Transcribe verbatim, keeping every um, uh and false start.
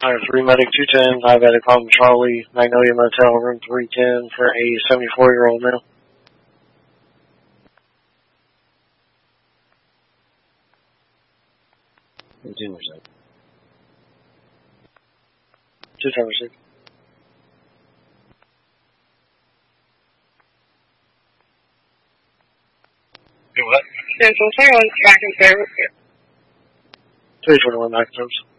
Alright, three medic two ten, diabetic problem Charlie, Magnolia Motel, room three ten for a seventy-four year old male. Continue, sir. two ten received. Do what? Central twenty-one back in service. three twenty-one back in service.